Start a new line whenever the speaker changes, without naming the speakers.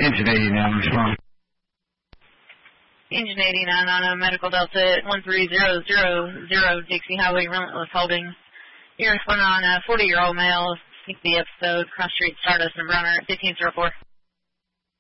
Engine 89, respond.
Engine 89 on a medical delta 13000, Dixie Highway, relentless holding. You're responding on a 40-year-old male, 60 episode, cross street Stardust and Brunner at 1504.